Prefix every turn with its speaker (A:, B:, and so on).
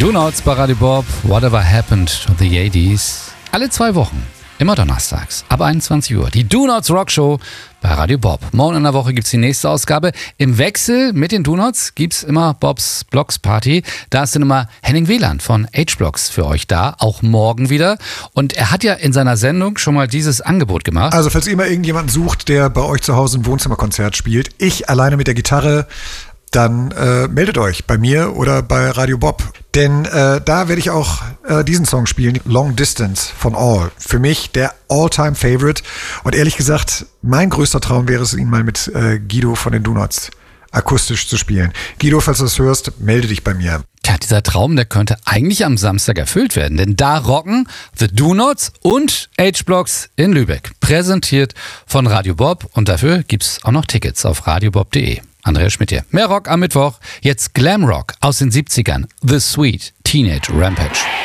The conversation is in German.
A: Do-Nots bei Radio Bob, Whatever Happened to the 80s. Alle 2 Wochen, immer donnerstags, ab 21 Uhr. Die Do-Nots Rockshow bei Radio Bob. Morgen in der Woche gibt es die nächste Ausgabe. Im Wechsel mit den Do-Nots gibt es immer Bobs Blocks Party. Da ist dann immer Henning Wieland von H-Blocks für euch da, auch morgen wieder. Und er hat ja in seiner Sendung schon mal dieses Angebot gemacht.
B: Also falls ihr immer irgendjemanden sucht, der bei euch zu Hause ein Wohnzimmerkonzert spielt, ich alleine mit der Gitarre, dann meldet euch bei mir oder bei Radio Bob. Denn da werde ich auch diesen Song spielen, Long Distance von All. Für mich der All-Time-Favorite. Und ehrlich gesagt, mein größter Traum wäre es, ihn mal mit Guido von den Do-Nots akustisch zu spielen. Guido, falls du das hörst, melde dich bei mir.
A: Tja, dieser Traum, der könnte eigentlich am Samstag erfüllt werden. Denn da rocken The Do-Nots und H-Blocks in Lübeck. Präsentiert von Radio Bob. Und dafür gibt's auch noch Tickets auf radiobob.de. Andreas Schmidt hier. Mehr Rock am Mittwoch. Jetzt Glam Rock aus den 70ern. The Sweet Teenage Rampage.